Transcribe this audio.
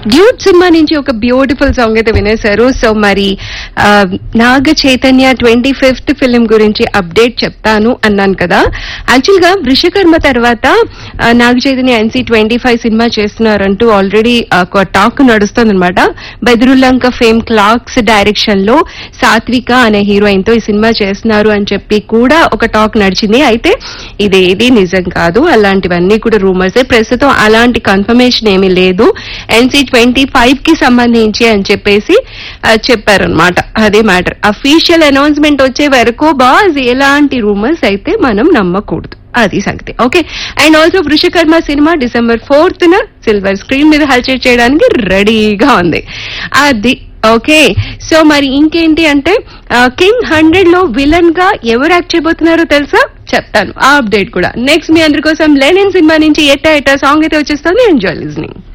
Duet cinema నుంచి ఒక beautiful song అయితే వినేశారు. సో మరి నాగ చైతన్య 25th ఫిలిం గురించి అప్డేట్ చెప్తాను అన్నాను కదా. యాక్చువల్ గా వృషకర్మ తర్వాత Naga Chaitanya NC25 cinema చేస్తున్నారంటూ already ఒక టాక్ నడుస్తుంది అనమాట. బెదరుల్లంక ఫేమ్ క్లాక్స్ డైరెక్షన్ లో సాత్విక అనే హీరోయిన్ తో ఈ సినిమా చేస్తున్నారు అని చెప్పి కూడా ఒక టాక్ నడిచింది. అయితే ఇదేది నిజం కాదు, అలాంటివన్నీ కూడా రూమర్సే. ప్రస్తుతం అలాంటి కన్ఫర్మేషన్ ఏమీ లేదు. NC25 కి సంబంధించి అని చెప్పేసి చెప్పారనమాట. అదే మ్యాటర్. అఫీషియల్ అనౌన్స్మెంట్ వచ్చే వరకు బాస్ ఎలాంటి రూమర్స్ అయితే మనం నమ్మకూడదు, అది సంగతి. Okay. And also Vrushakarma cinema December 4th silver screen మీద హల్చల్ చేయడానికి రెడీగా ఉంది. అది ఓకే. సో మరి ఇంకేంటి అంటే కింగ్ 100 లో విలన్ గా ఎవరు యాక్ట్ చేయబోతున్నారో తెలుసా? చెప్తాను ఆ అప్డేట్ కూడా. నెక్స్ట్ మీ అందరి కోసం లెనిన్ సినిమా నుంచి ఎట్టా ఎట్టా సాంగ్ అయితే వచ్చేస్తుంది. Enjoy listening.